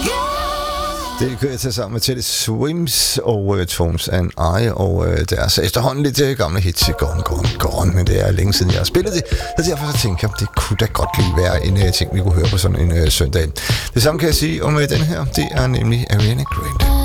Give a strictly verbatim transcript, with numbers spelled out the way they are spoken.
Det kører jeg til sammen med Teddy Swims og uh, Tones and I, og uh, deres efterhånden lidt uh, gamle hits, Gone, Gone, Gone, men det er længe siden, jeg har spillet det, så derfor så tænker jeg, det kunne da godt lige være en uh, ting, vi kunne høre på sådan en uh, søndag. Det samme kan jeg sige om uh, den her, det er nemlig Ariana Grande.